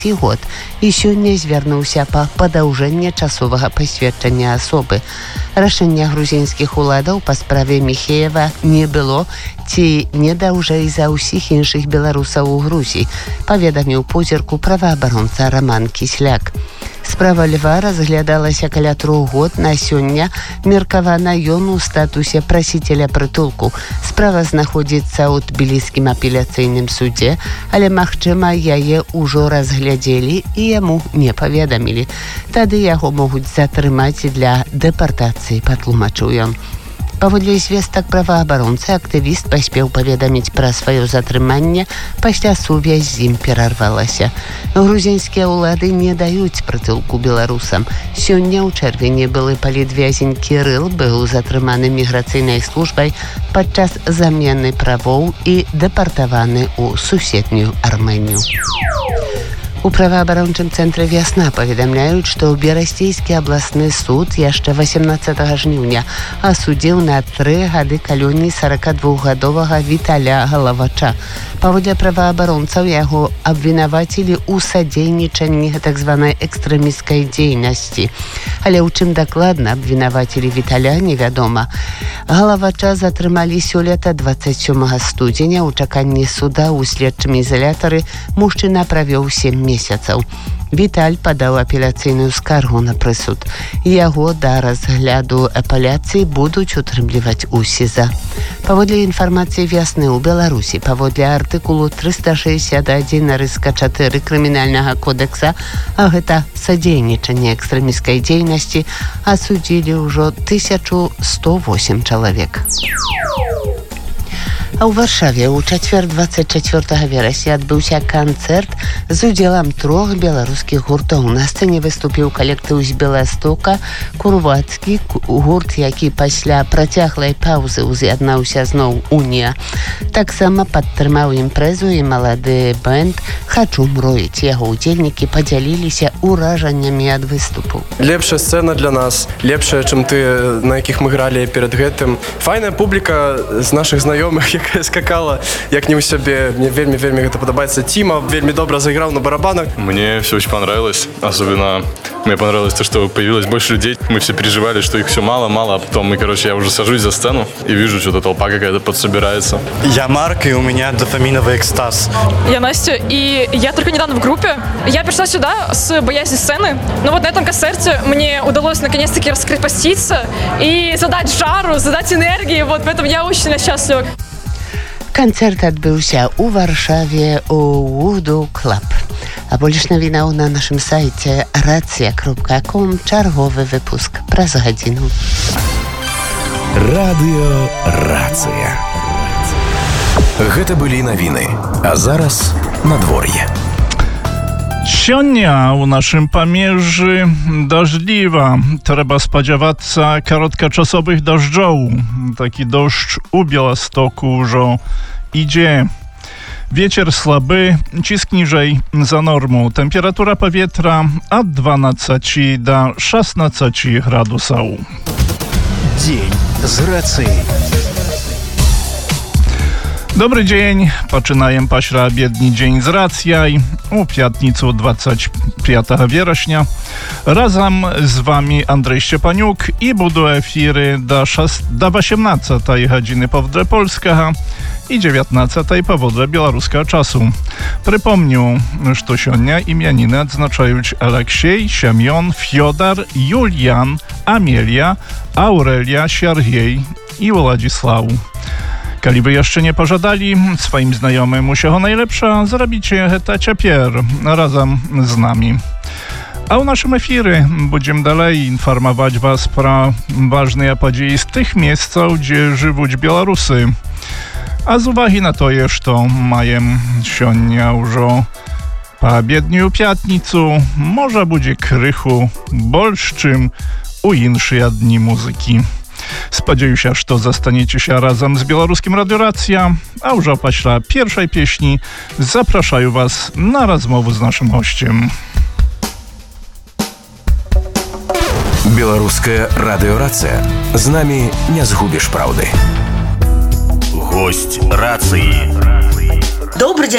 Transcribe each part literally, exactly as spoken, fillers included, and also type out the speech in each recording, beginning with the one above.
год і сёння звярнуўся па падаўжэнне часовага пасведчання асобы. Рашэння грузінскіх уладаў па справе Міхеева не было ці не даўжэй за ўсіх іншых беларусаў у Грузіі, паведаміў позірку праваабаронца Роман Кісляк. Справа Льва разглядалася каля трох год, на сёння меркавана ён у статусе прасіцеля прытулку. Справа знаходзіцца ў Тбіліскім апеляцыйным судзе, але, магчыма, яе ўжо разглядзелі і яму не паведамілі. Тады яго могуць затрымаць для дэпартацыі, патлумачыў ён. Паводле звестак праваабаронцы, актывіст паспеў паведаміць пра сваё затрыманне, пасля сувязь з ім перарвалася. Грузінскія ўлады не даюць прытулку беларусам. Сёння ў чэрвені былы палітвязень Кірыл быў затрыманы міграцыйнай службай падчас замены правоў і дэпартаваны ў суседнюю Армэнію. У праваабарончым цэнтры «Вясна» паведамляюць, што Берасцейскі абласны суд яшчэ васемнаццатага жніўня асудзіў на тры гады калоніі сорокадвухгадовага Віталя Галавача. Паводле праваабаронцаў яго абвінавацілі ў садзейнічанні так званай экстрэмісцкай дзейнасці. Але ў чым дакладна абвінавацілі Віталя, невядома. Галавача затрымалі сёлета дваццаць сёмага студзеня. У чаканні суда ў следчым ізалятары мужчына правёў сем месяцаў. Віталь падаў апеляцыйную скаргу на прысуд. Яго да разгляду апеляцыі будуць утрымліваць у СІЗА. Паводле інфармацыі «Вясны» ў Беларусі, паводле артыкулу трыста шэсцьдзесят адзін рыска чатыры крымінальнага кодекса, а гэта садзейнічанне экстрэмісцкай дзейнасці, асудзілі ўжо тысячу сто восем чалавек. А ў Варшаве ў чацвер дваццаць чацвёртага верасня адбыўся канцэрт з удзелам трох беларускіх гуртоў. На сцэне выступіў калектыў з Беластока, Курвацкі, гурт, які пасля працяглай паўзы уз'яднаўся зноў «Унія». Таксама падтрымаў імпрэзу і малады бэнд «Хачу мроіць». Яго ўдзельнікі падзяліліся ўражаннямі ад выступу. Лепшая сцэна для нас, лепшая, чым ты, на якіх мы гралі перад гэтым. Файная публіка з нашых знаёмых, якая скакала, як не ў сябе. Мне вельмі-вельмі гэта падабаецца. Тима вельмі добра заиграл на барабанах. Мне все очень понравилось. Особенно мне понравилось то, что появилось больше людей. Мы все переживали, что их все мало-мало, а потом мы, короче, я уже сажусь за сцену и вижу, что-то толпа какая-то подсобирается. Я Марк, и у меня дофаминовый экстаз. Я Настя, и я только недавно в группе. Я пришла сюда с боязни сцены, но вот на этом концерте мне удалось наконец-таки раскрепоститься и задать жару, задать энергии, вот поэтому я очень счастлива. Канцэрт адбыўся ў Варшаве у Вуду Клаб. А больш навінаў на нашым сайце рацыя кропка ком. Чарговы выпуск праз гадзіну. Радыё Рацыя. Гэта былі навіны. А зараз надвор'е. Сёння ў нашым памежжы дажджліва. Трэба спадзявацца кароткачасовых дажджоў. Такі дождж у Беластоку ўжо ідзе. Вецер слабы, ціск ніжэй за норму. Тэмпература паветра ад дванаццаці да шаснаццаці градусаў. Дзень з рацыяй. Dobry dzień, poczynajem paśraobiedni dzień z racjaj u piatnicu двадцать пятого września. Razem z wami Andrzej Szczepaniuk i budu efiry do, do osiemnastej godziny powodle polskiego i dziewiętnastej powodle białoruskiego czasu. Przypomniu, że sionia imieniny odznaczają Aleksiej, Siemion, Fiodor, Julian, Amelia, Aurelia, Siergiej i Władysław. Kali by jeszcze nie pożadali swoim znajomym усього najlepsza, zrobicie to ciapier razem z nami. A u naszym efiry będziemy dalej informować was pro ważne podії z tych miejsc, gdzie żyją Białorusy. A z uwagi na to, że mają sionia już po biedniu piatnicu, może będzie krychu bolszczym u inszej dni muzyki. Spodzieję się, że zostaniecie się razem z Białoruskim Radio Racja, a już opaśla pierwszej pieśni zapraszają was na rozmowę z naszym gościem. Беларускае радыёрацыя. З намі не згубіш праўды. Гость рацыі. Добрый день.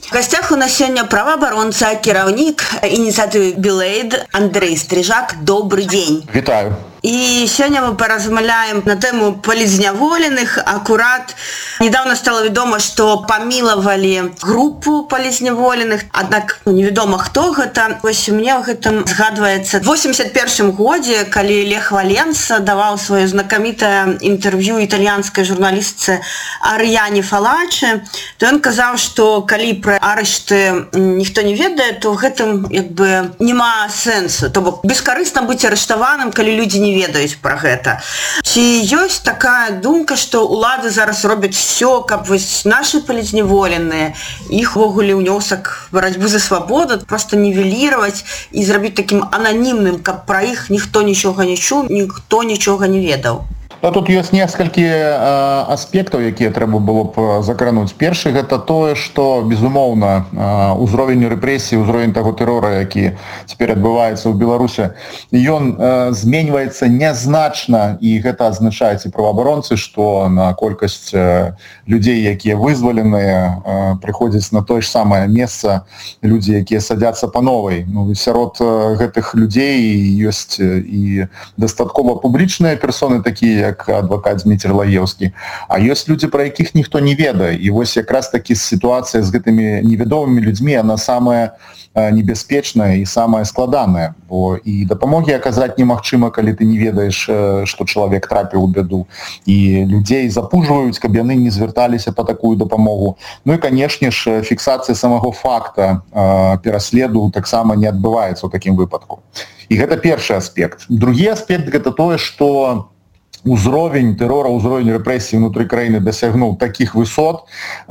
В гостях у нас сегодня правооборонца, кіраўнік инициативы Белейд Андрей Стрижак. Добрый день. Витаю. И сегодня мы поразмаўляем на тему палізняволеных. Аккурат недавно стало ведомо, что помиловали группу палізняволеных, однак неведомо кто гэта. Вось мне в этом згадывается в восемьдесят первом годзе, калі Лех Валенса давал свое знакомитое интервью итальянской журналистце Арьяне Фалачи, то он сказал, что калі про арышты никто не ведает, то в этом как бы нема сенсу. То бок бескарысна быть арыштаваным, калі люди не ведаюць пра гэта. Ці ёсць такая думка, што ўлады зараз робяць все, каб вось нашы палізняволеныя, іх увогуле ўнёсак барацьбы за свабоду просто нівеліраваць і зрабіць такім ананімным, каб пра іх ніхто нічога не чуў, ніхто нічога не ведаў. А тут ёсць некалькі э, аспектаў, якія трэба было б закрануць. Першы гэта тое, што безумоўна э, узровень рэпрэсій, узровень таго тэрора, які цяпер адбываецца ў Беларусі, ён э, зменьваецца нязначна, і гэта азначаюць і праваабаронцы, што на колькасць э, людзей, якія вызваленыя, э, прыходзяць на тое ж самае месца людзі, якія садзяцца па новай. Ну, сярод э, гэтых людзей ёсць і дастаткова публічныя персоны такія, як адвакат Дмітрий Лаевскі, а ёсць людзі, пра якіх ніхто не ведае. І вось якраз такі сітуацыя з гэтымі невядомымі людзьмі, яна самая небяспечная і самая складаная, бо і дапамогі аказаць немагчыма, калі ты не ведаеш, што чалавек трапіў у бяду, і людзей запужваюць, каб яны не звярталіся па такую дапамогу. Ну і, канешне ж, фіксацыя самого факта пераследу таксама не адбываецца ў такім выпадку. І гэта першы аспект. Другі аспект гэта тое, што узровень тэрора, узровень рэпрэсій внутры краіны дасягнуў такіх высот,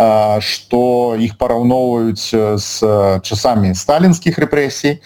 што іх параўноўваюць з часамі сталінскіх рэпрэсій.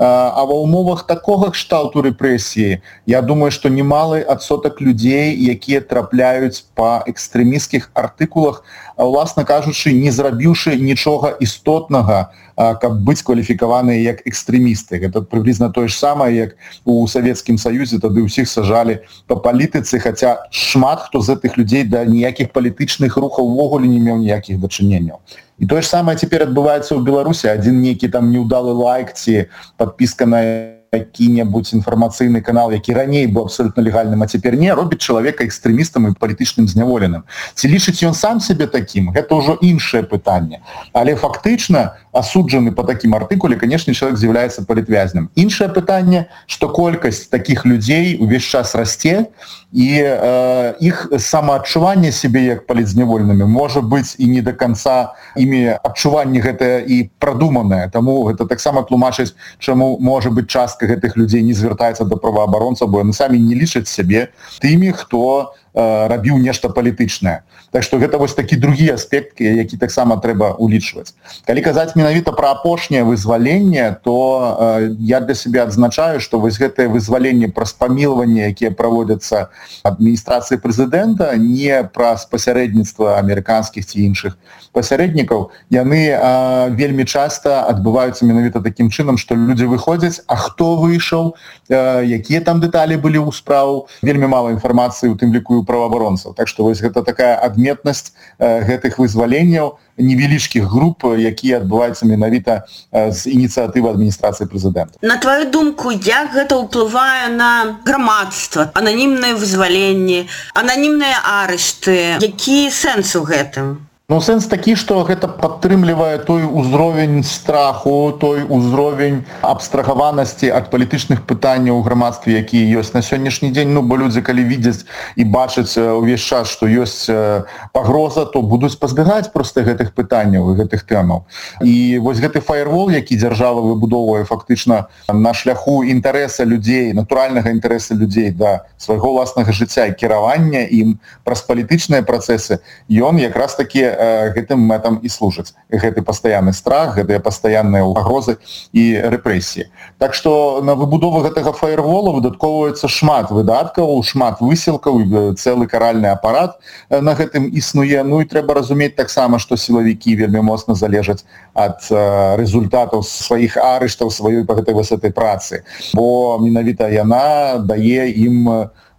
А ва ўмовах такога кшталту рэпрэсіі, я думаю, што немалы адсотак людзей, якія трапляюць па экстрэмісцкіх артыкулах, уласна кажучы, не зрабіўшы нічога істотнага, каб быць кваліфікаваныя як экстрэмісты. Гэта прыблізна тое ж самае, як у Савецкім Саюзе, тады ўсіх сажалі па палітыцы, хаця шмат хто з гэтых людзей да ніякіх палітычных рухаў увогуле не меў ніякіх дачыненняў. І тое ж самае цяпер адбываецца ў Беларусі. Адзін нейкі там неўдалы лайк ці падпіска на які-небудзь інфармацыйны канал, які раней быў абсолютна легальным, а цяпер не, робіць чалавека экстрэмістам і палітычным зняволеным. Ці лічыць ён сам сябе такім, гэта ўжо іншае пытанне. Але фактычна асуджаны па такім артыкуле, канешне, чалавек з'яўляецца палітвязням. Іншае пытанне, што колькасць такіх людзей увесь час расце, і э, іх самаадчуванне сябе як палітзняволенымі можа быць і не да канца імі адчуванне гэтае і прадуманае. Таму гэта таксама тлумачыць, чаму можа быць частка гэтых людзей не звяртаецца да праваабаронцаў, бо яны самі не лічаць сябе тымі, хто э, рабіў нешта палітычнае. Так што гэта вось такі другі аспект, які таксама трэба улічваць. Калі казаць менавіта пра апошняе вызваленне, то э, я для сябе адзначаю, што вось гэтае вызваленне праз памілаванне, якія праводзяцца адміністрацыі прэзідэнта, не праз пасярэдніцтва амерыканскіх ці іншых пасярэднікаў, яны э, вельмі часта адбываюцца менавіта такім чынам, што людзі выходзяць, а хто выйшаў, э, якія там дэталі былі ў справу, вельмі мала інфармацыі, у тым ліку і праваабаронцаў. Так што вось гэта такая адметнасць э, гэтых вызваленняў невялічкіх груп, якія адбываюцца менавіта э, з ініцыятывы адміністрацыі прэзідэнта. На твою думку, як гэта ўплывае на грамадства? Ананімныя вызваленні, ананімныя арышты. Які сэнс у гэтым? Ну, сэнс такі, што гэта падтрымлівае той узровень страху, той узровень абстрагаванасці ад палітычных пытанняў у грамадстве, якія ёсць на сённяшні дзень. Ну, бо людзі, калі видзяць і бачаць увесь час, што ёсць пагроза, то будуць пазбягаць проста гэтых пытанняў і гэтых тэмаў. І вось гэты фаервол, які дзяржава выбудоўвае фактычна на шляху інтарэса людзей, натуральнага інтарэса людзей да свайго ўласнага жыцця і кіравання ім праз палітычныя працэсы, ён якраз такі гэтым мэтам і служыць. Гэты пастаянны страх, гэтыя пастаянныя пагрозы і рэпрэсіі. Так што на выбудову гэтага фаервола выдаткоўваецца шмат выдаткаў, шмат высілкаў, цэлы каральны апарат на гэтым існуе. Ну і трэба разумець таксама, што сілавікі вельмі моцна залежаць ад рэзультатаў сваіх арыштаў, сваёй па гэтай высотай працы. Бо менавіта яна дае ім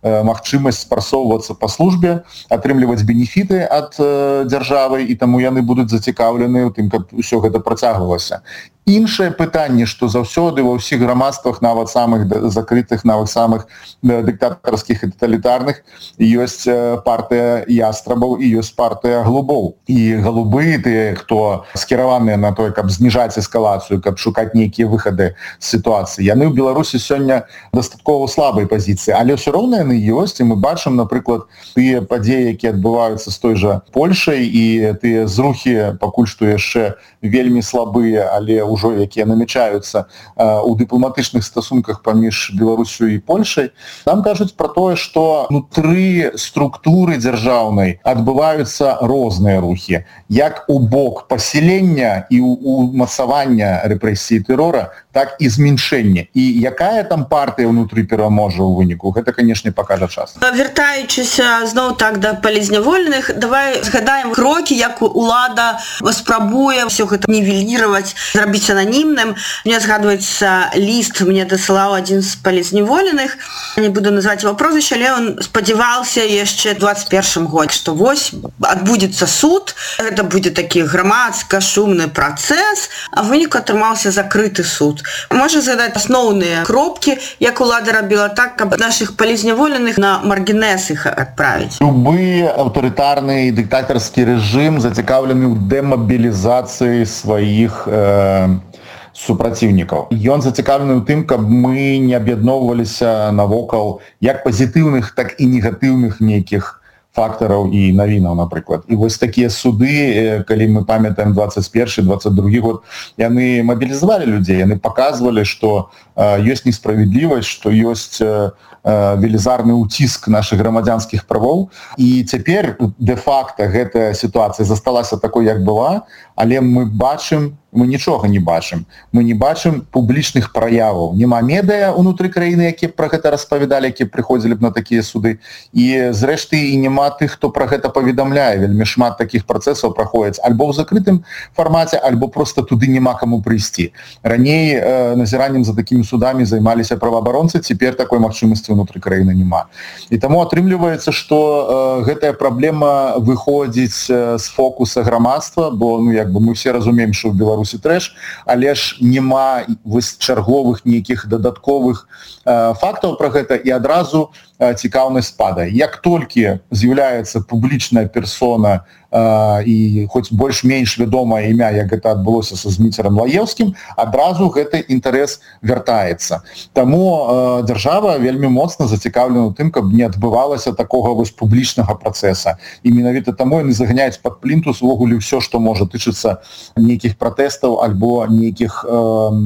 магчымасць прасоўвацца па службе, атрымліваць бенефіты ад дзяржавы, і таму яны будуць зацікаўлены ў тым, каб усё гэта працягвалася. Іншае пытанне, што заўсёды ва ўсіх грамадствах, нават самых закрытых, нават самых дыктатарскіх і таталітарных, ёсць партыя ястрабаў і ёсць партыя голубоў. І голубы, тыя, хто скіраваныя на тое, каб зніжаць эскалацыю, каб шукаць нейкія выхады з сітуацыі, яны ў Беларусі сёння дастаткова слабай пазіцыі, але ўсё роўна яны ёсць, і мы бачым, напрыклад, тыя падзеі, якія адбываюцца з той жа Польшай, і тыя зрухі пакуль што яшчэ вельмі слабыя, але ўжо якія намячаюцца ў дыпламатычных стасунках паміж Беларусю і Польшай, нам кажуць пра тое, што внутры структуры дзяржаўнай адбываюцца розныя рухі, як у бок пасілення і ўмацавання рэпрэсіі тэрора, так і зменшэння. І якая там партыя ўнутры пераможа ў выніку, гэта, канешне, пакажа час. Вяртаючыся зноў так да палізняволеных, давай згадаем крокі, як улада спрабуе ўсё гэта нівеліраваць, зрабіць ананімным. Мне згадваецца ліст, мне дасылаў адзін з палізняволеных, не буду называць его прозвішча, але он спадзяваўся яшчэ двадцать першым годзе, што вось адбудзецца суд, гэта будзе такі грамадска-шумны працэс, а в выніку атрымаўся закрыты суд. Можа задаць асноўныя кропкі, як улада рабіла так, каб нашых палізняволеных на маргінез іх адправіць. Любы аўтарытарны і дыктатарскі рэжым зацікаўлены ў дэмабілізацыі сваіх э, супраціўнікаў. Ён зацікаўлены ў тым, каб мы не аб'ядноўваліся навокал як пазітыўных, так і негатыўных нейкіх фактараў і навінаў, напрыклад. І вось такія суды, калі мы памятаем двадцать першы двадцать другі год, яны мабілізавалі людзей, яны паказвалі, што э, ёсць несправядлівасць, што ёсць э, велізарны ўціск нашых грамадзянскіх правоў. І цяпер дэ-факта гэтая сітуацыя засталася такой, як была, але мы бачым, мы нічога не бачым. Мы не бачым публічных праяваў. Нема медыа ўнутры краіны, якія пра гэта распавядалі, якія прыходзілі б на такія суды. І зрэшты і няма тых, хто пра гэта паведамляе. Вельмі шмат такіх працэсаў праходзіць альбо ў закрытым фармаце, альбо проста туды няма каму прыйсці. Раней э, назіраннем за такімі судамі займаліся праваабаронцы, цяпер такой магчымасці ўнутры краіны няма. І таму атрымліваецца, што э, гэтая праблема выходзіць э, з фокуса грамадства, бо ну як бы мы все разумеем, што ў Беларусі трэш, але ж няма вось чарговых нейкіх дадатковых э, фактаў пра гэта, і адразу э, цікаўнасць падае. Як толькі з'яўляецца публічная персона э, і хоць больш-менш вядомае імя, як гэта адбылося са Зміцерам Лаеўскім, адразу гэты інтарэс вяртаецца. Таму э, дзяржава вельмі моцна зацікаўлена ў тым, каб не адбывалася такога вось публічнага працэса. І менавіта таму яны заганяюць пад плінтус увогуле ўсё, што можа тычыцца нейкіх пратэстаў альбо нейкіх э,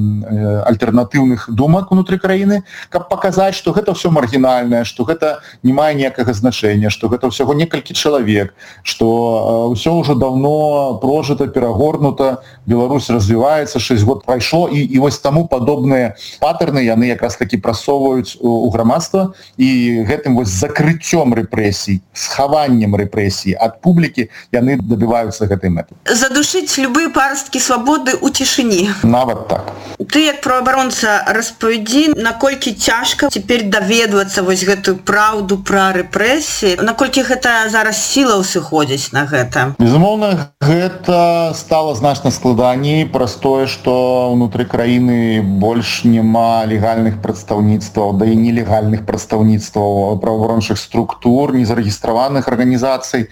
э, альтэрнатыўных думак унутры краіны, каб паказаць, што гэта ўсё маргінальнае, што гэта не мае ніякага значэння, што гэта ўсяго некалькі чалавек, што э, ўсё ўжо даўно прожыта, перагорнута, Беларусь развіваецца, шэсць год прайшло, і, і вось таму падобныя патэрны яны якраз такі прасоўваюць у, у грамадства, і гэтым вось закрыццём рэпрэсій, схаваннем рэпрэсій ад публікі яны дабіваюцца гэтай мэты. Задушыць любыя парасткі свабоды ў цішыні. Нават так. Ты як праваабаронца распавядзі, наколькі цяжка цяпер даведвацца вось гэтую праўду пра рэпрэсіі, наколькі гэта зараз сілаў сыходзіць на гэта? Безумоўна, гэта стала значна складаней праз тое, што ўнутры краіны больш няма легальных прадстаўніцтваў, да і нелегальных прадстаўніцтваў праваабарончых структур, незарэгістраваных арганізацый,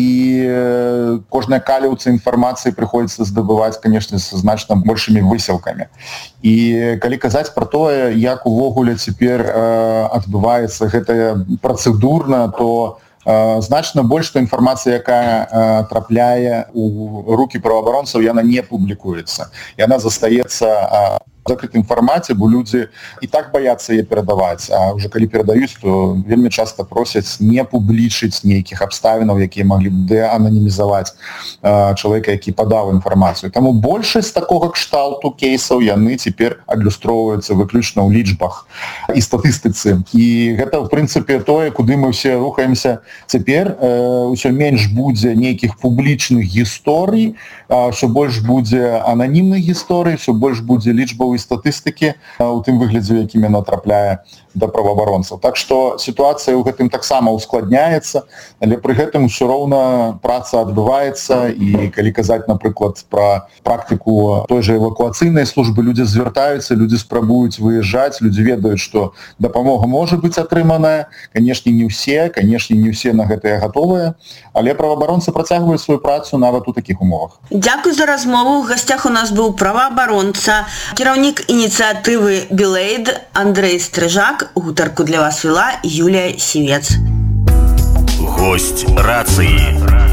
і кожная каліўца інфармацыі прыходзіцца здабываць, канешне, са значна большымі высілкамі. І калі казаць пра тое, як увогуле цяпер э, адбываецца гэтая працэдурна, то э, значна больш той інфармацыя, якая э, трапляе у рукі праваабаронцаў, яна не публікуецца. Яна застаецца э, в закрытым фармаце, бо людзі і так баяцца яе перадаваць, а ўжо калі перадаюць, то вельмі часта просяць не публічыць нейкіх абставінаў, якія маглі б деананімізаваць э, чалавека, які падаў інфармацыю. Таму большасць такога кшталту кейсаў яны цяпер адлюстроўваюцца выключна ў лічбах і статыстыцы. І гэта, в прынцыпе, тое, куды мы ўсе рухаемся цяпер. Э, ўсё менш будзе нейкіх публічных гісторый, ўсё больш будзе ананімных гісторый, ўсё больш будзе лічбавых статыстыкі у тым выглядзе, якім яна трапляе да праваабаронцаў. Так што сітуацыя ў гэтым таксама ускладняецца, але пры гэтым усё роўна праца адбываецца, і калі казаць, напрыклад, пра практыку той жа эвакуацыйнай службы, людзі звяртаюцца, людзі спрабуюць выязджаць, людзі ведаюць, што дапамога можа быць атрыманая. Канешне, не ўсе, канешне, не ўсе на гэтыя гатовыя, але праваабаронцы працягваюць сваю працу нават у такіх умовах. Дзякуй за размову. У гасцях у нас быў праваабаронца, кіраўнік ініцыятывы «Білейд» Андрэй Стрыжак. Гутарку для вас вела Юлія Сівец. Гость рацыі.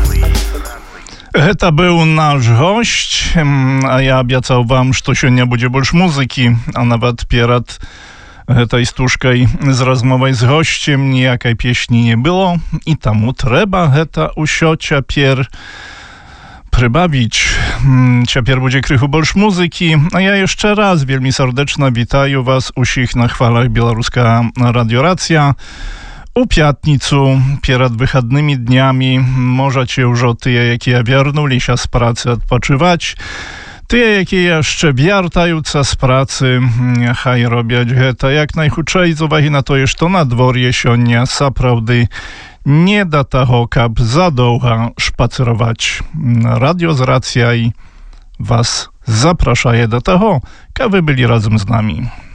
Гэта быў наш госць, а я абяцаў вам, што сёння будзе больш музыкі, а нават перад гэтай стужкай з размовай з госцем ніякай песні не было, і таму трэба гэта ўсё цяпер прыбавіць. Цяпер будзе крыху больш музыкі, а я яшчэ раз вельмі сардэчна вітаю вас усіх на хвалах Беларускага радыё Рацыя. У пятніцу перад выхаднымі днямі можаце ўжо тыя, якія вярнуліся з працы, адпачываць. Тыя, якія яшчэ вяртаюцца з працы, няхай робяць гэта як найхутчэй, з увагі на тое, што надвор'е сёння сапраўды не да таго, каб задоўга шпацыраваць. Радыё з Рацыяй вас запрашае да таго, каб вы былі разам з намі.